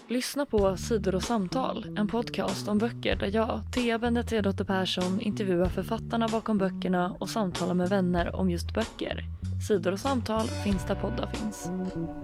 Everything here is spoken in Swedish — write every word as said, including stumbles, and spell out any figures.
Lyssna på Sidor och samtal, en podcast om böcker där jag, Thea Bendetedotter Persson, intervjuar författarna bakom böckerna och samtalar med vänner om just böcker. Sidor och samtal finns där poddar finns.